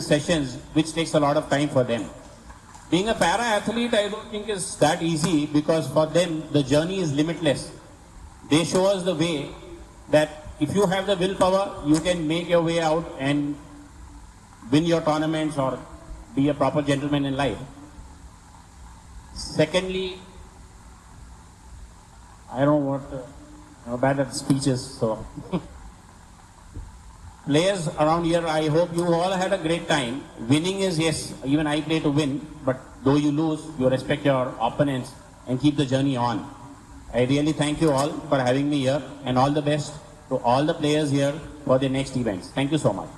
sessions, which takes a lot of time for them. Being a para athlete, I don't think is that easy, because for them the journey is limitless. They show us the way that if you have the willpower, you can make your way out and win your tournaments or be a proper gentleman in life. Secondly, I don't know I'm bad at speeches, so players around here, I hope you all had a great time. Winning is, yes, even I play to win, but though you lose, you respect your opponents and keep the journey on. I really thank you all for having me here, and all the best to all the players here for the next events. Thank you so much.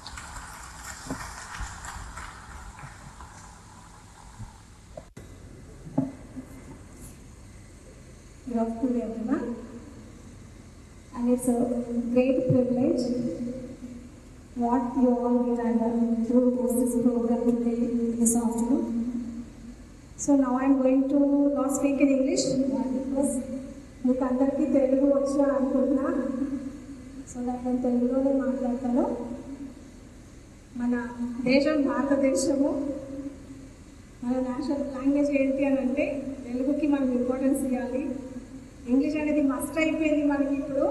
Good afternoon, everyone. And it's a great privilege what you all did and to host this program today, this afternoon. So now I'm going to not speak in English because మీకు అందరికీ తెలుగు వచ్చా అనుకుంటున్నా. So నేను తెలుగులోనే మాట్లాడతాను. మన దేశం భారతదేశము, మన నేషనల్ లాంగ్వేజ్ ఏంటి అని అంటే తెలుగుకి మనం ఇంపార్టెన్స్ ఇవ్వాలి. ఇంగ్లీష్ అనేది మస్ట్ అయిపోయింది మనకి ఇప్పుడు,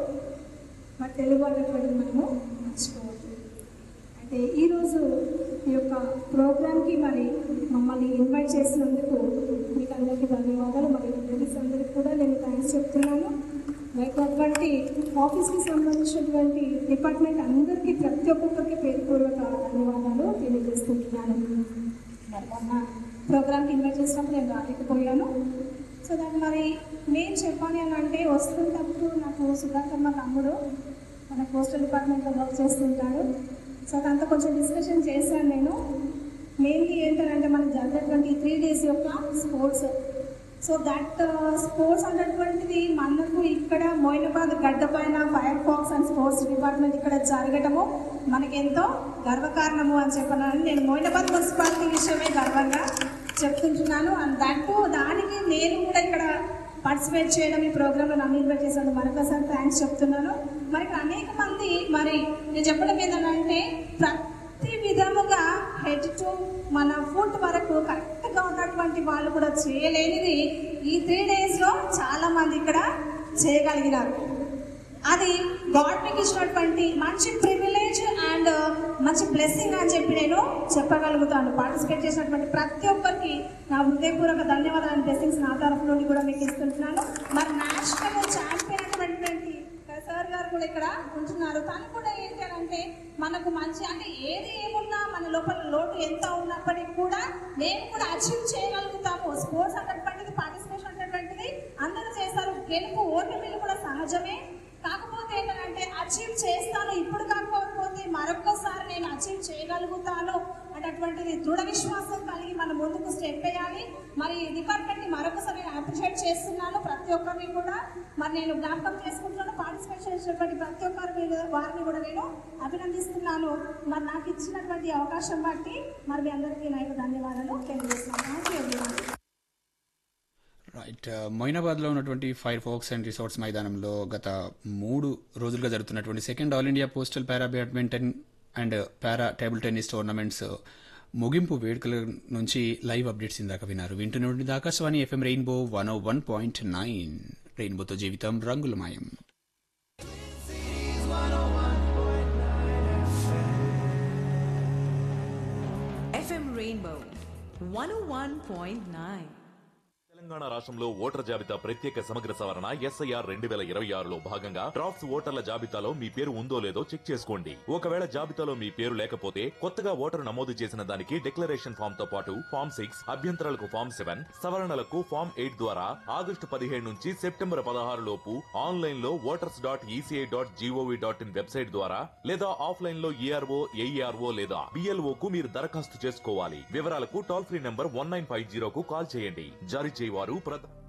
మరి తెలుగు అనేటువంటిది మనము మర్చిపోవద్దు. అయితే ఈరోజు ఈ యొక్క ప్రోగ్రామ్కి మరి మమ్మల్ని ఇన్వైట్ చేసినందుకు మీకు అందరికీ ధన్యవాదాలు. మరి లేడీస్ అందరికీ కూడా నేను థ్యాంక్స్ చెప్తున్నాను. మరి అటువంటి ఆఫీస్కి సంబంధించినటువంటి డిపార్ట్మెంట్ అందరికీ ప్రతి ఒక్కొక్కరికి పేరుపూర్వక ధన్యవాదాలు తెలియజేసుకుంటున్నాను. మరి మొన్న ప్రోగ్రామ్కి ఇన్వైట్ చేసినప్పుడు నేను రాలేకపోయాను. సో దాన్ని మరి నేను చెప్పాలి అని అంటే వస్తున్నప్పుడు నాకు సుధాకర్ మా తమ్ముడు మన పోస్టల్ డిపార్ట్మెంట్లో వర్క్ చేస్తుంటాడు. సో దాంతో కొంచెం డిస్కషన్ చేశాను నేను. మెయిన్లీ ఏంటంటే మనకు జరిగినటువంటి 3 days యొక్క స్పోర్ట్స్. సో దట్ స్పోర్ట్స్ అనేటువంటిది మనకు ఇక్కడ మోయినాబాద్ గడ్డ పైన fire pox and sports department ఇక్కడ జరగటము మనకెంతో గర్వకారణము అని చెప్పాను. నేను మోయినాబాద్ మున్సిపాలిటీ విషయమే గర్వంగా చెప్తుంటున్నాను. అండ్ దట్ దానికి నేను కూడా ఇక్కడ పార్టిసిపేట్ చేయడం, ఈ ప్రోగ్రాంలో నన్ను ఇన్వైట్ చేశాను. మరొకసారి థ్యాంక్స్ చెప్తున్నాను. మరి అనేక మంది మరి నేను చెప్పడం ఏంటంటే ప్రతి విధముగా హెడ్ టు మన ఫుట్ వరకు కరెక్ట్గా ఉన్నటువంటి వాళ్ళు కూడా చేయలేనిది ఈ 3 daysలో చాలామంది ఇక్కడ చేయగలిగినారు. అది గాడ్ మీకు ఇచ్చినటువంటి మంచి ప్రివిలేజ్ అండ్ మంచి బ్లెస్సింగ్ అని చెప్పి నేను చెప్పగలుగుతాను. పార్టిసిపేట్ చేసినటువంటి ప్రతి ఒక్కరికి నా హృదయపూర్వక ధన్యవాదాలు అండ్ బ్లెస్సింగ్స్ నా తరఫు నుండి కూడా మీకు ఇస్తుంటున్నాను. మరి నేషనల్ ఛాంపియన్ అయినటువంటి సార్ గారు కూడా ఇక్కడ ఉంటున్నారు. తను కూడా ఏంటి అంటే మనకు మంచి అంటే ఏది ఏమున్నా మన లోపల లోటు ఎంత ఉన్నప్పటికీ కూడా మేము కూడా అచీవ్ చేయగలుగుతాము. స్పోర్ట్స్ అనేటువంటిది, పార్టిసిపేషన్ అనేటువంటిది అందరూ చేస్తారు. గెలుపు ఓటమిలు కూడా సహజమే. కాకపోతే ఏంటంటే అచీవ్ చేస్తాను, ఇప్పుడు కాకపోతే మరొక్కసారి నేను అచీవ్ చేయగలుగుతాను అనేటువంటిది దృఢ విశ్వాసం కలిగి మనం ముందుకు స్టెప్ వేయాలి. మరి డిపార్ట్మెంట్ని మరొకసారి నేను అప్రిషియేట్ చేస్తున్నాను. ప్రతి ఒక్కరిని కూడా మరి నేను జ్ఞాపకం చేసుకుంటున్నాను. పార్టిసిపేట్ చేసినటువంటి ప్రతి ఒక్కరి వారిని కూడా నేను అభినందిస్తున్నాను. మరి నాకు ఇచ్చినటువంటి అవకాశం బట్టి మరి మీ అందరికీ నా యొక్క ధన్యవాదాలు తెలియజేస్తున్నాను. రైట్, మొయినాబాద్లో ఉన్నటువంటి ఫైర్ ఫాక్స్ అండ్ రిసార్ట్స్ మైదానంలో గత 3 రోజులుగా జరుగుతున్నటువంటి 2nd all India postal para badminton and para table tennis tournaments ముగింపు వేడుకల నుంచి లైవ్ అప్డేట్స్ ఇందాక విన్నారు. వింటున్నటువంటి ఆకాశవాణి FM రెయిన్బో 101.9. రెయిన్బోతో జీవితం రంగులమయం. FM Rainbow 101.9. తెలంగాణ రాష్ట్రంలో ఓటర్ జాబితా ప్రత్యేక సమగ్ర సవరణ SIR 2026లో భాగంగా డ్రాఫ్ట్స్ ఓటర్ల జాబితాలో మీ పేరు ఉందో లేదో చెక్ చేసుకోండి. ఒకవేళ జాబితాలో మీ పేరు లేకపోతే కొత్తగా ఓటరు నమోదు చేసిన దానికి డిక్లరేషన్ ఫామ్ తో పాటు ఫామ్ 6, అభ్యంతరాలకు ఫామ్ 7, సవరణలకు ఫామ్ 8 ద్వారా ఆగస్టు 17 నుంచి సెప్టెంబర్ 16 లోపు ఆన్లైన్ లో voters.eci.gov.in వెబ్సైట్ ద్వారా లేదా ఆఫ్లైన్ లో ERO, AERO లేదా BLO కు మీరు దరఖాస్తు చేసుకోవాలి. వివరాలకు టోల్ ఫ్రీ నంబర్ 1950 కు కాల్ చేయండి. జారీ చేయవారు